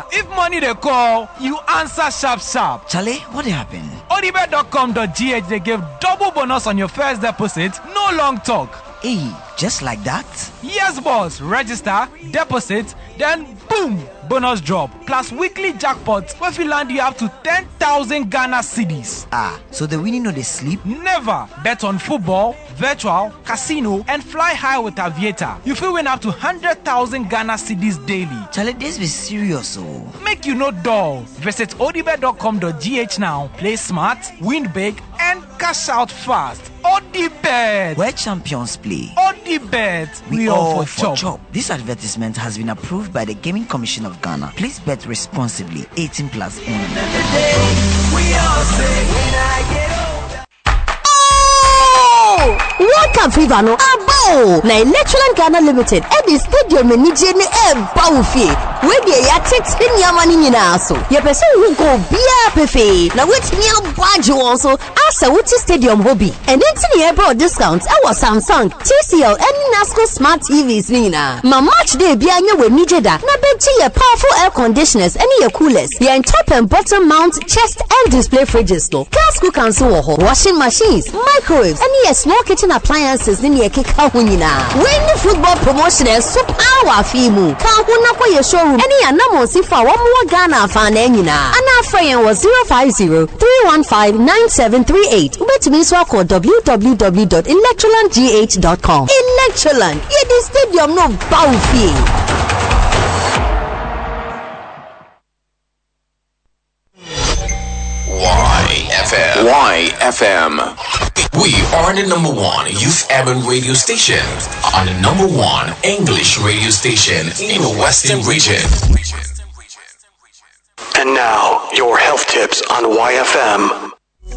if money they call, you answer sharp. Charlie, what happened? odibet.com.gh, they give double bonus on your first deposit, no long talk. Hey, just like that? Yes, boss. Register, deposit, then boom, bonus drop. Plus weekly jackpots where if you land you up to 10,000 Ghana cedis. So the winning no they sleep? Never. Bet on football, virtual, casino, and fly high with Aviator. You will win up to 100,000 Ghana cedis daily. Charlie, this be serious, oh. Make you no dull. Visit odibet.com.gh now. Play smart, win big, and cash out fast. Odibet, where champions play. Odibet, we all for chop. This advertisement has been approved by the Gaming Commission of Ghana. Please bet responsibly. 18 plus only. World Cup fever no abo na Electroland Ghana Limited Eddie Stadium ni je ni bawufi we dey ya tete nyama ni nyina so ye pese hu go bia pefe na wetimi abage won so asa wuti stadium hobby and enti ni ebe discount e was Samsung, TCL and Nasco smart TVs ni na ma match day bia nya we ni jeda na beti ye powerful air conditioners and ye coolers ye top and bottom mount chest and display fridges no gas cooker so ho washing machines microwaves and ye small kitchen appliances ni ye keka ho nyina when football promotion and super power fimu ka ho na ko ye showroom any anamo sifa wo mo Ghana fa na nyina ana friend was 050-315-9738 ubetimi so call www.electrolandgh.com. Electroland ye the stadium no bawfi. YFM. We are the number one youth urban radio station and the number one English radio station in the Western region. And now, your health tips on YFM.